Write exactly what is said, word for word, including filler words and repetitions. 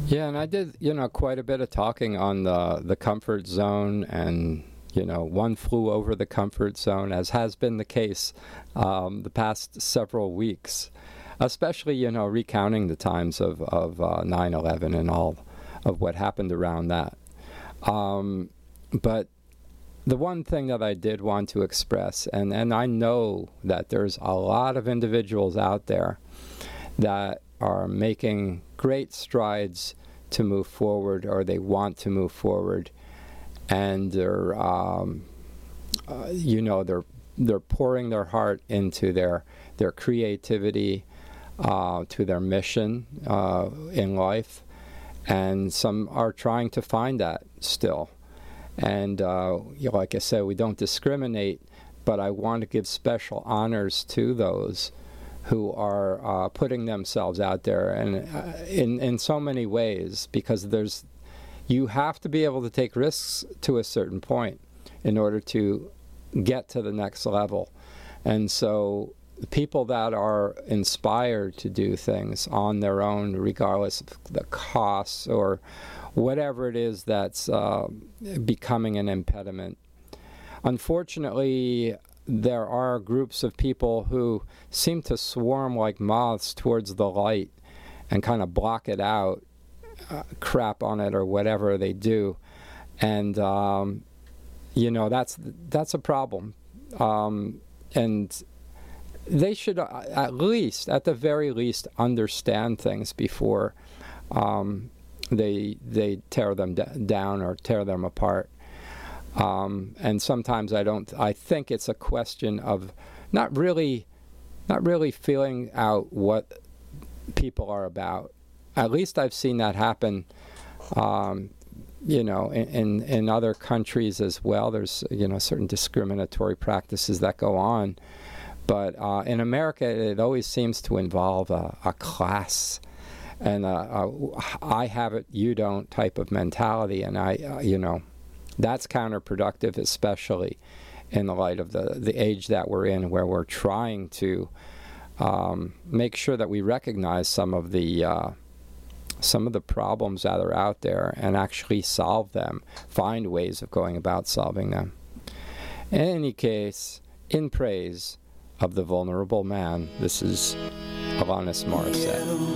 Yeah, and I did, you know, quite a bit of talking on the the comfort zone, and you know, one flew over the comfort zone, as has been the case um, the past several weeks, especially, you know, recounting the times of of uh, nine eleven and all of what happened around that. Um, but the one thing that I did want to express, and, and I know that there's a lot of individuals out there that are making great strides to move forward, or they want to move forward, and they're, um, uh, you know, they're they're pouring their heart into their their creativity, uh, to their mission uh, in life, and some are trying to find that still. And uh, you know, like I said, we don't discriminate, but I want to give special honors to those who are uh, putting themselves out there, and uh, in in so many ways, because there's you have to be able to take risks to a certain point in order to get to the next level. And so people that are inspired to do things on their own, regardless of the costs or whatever it is that's uh, becoming an impediment. Unfortunately, there are groups of people who seem to swarm like moths towards the light and kind of block it out, uh, crap on it, or whatever they do. And, um, you know, that's that's a problem. Um, and they should uh, at least, at the very least, understand things before um, they they tear them d- down or tear them apart. Um, and sometimes I don't. I think it's a question of not really, not really feeling out what people are about. At least I've seen that happen, um, you know, in, in in other countries as well. There's, you know, certain discriminatory practices that go on, but uh, in America, it always seems to involve a, a class and a, a I have it, you don't type of mentality, and I, uh, you know. That's counterproductive, especially in the light of the, the age that we're in, where we're trying to um, make sure that we recognize some of the uh, some of the problems that are out there and actually solve them, find ways of going about solving them. In any case, in praise of the vulnerable man, this is Alanis Morissette.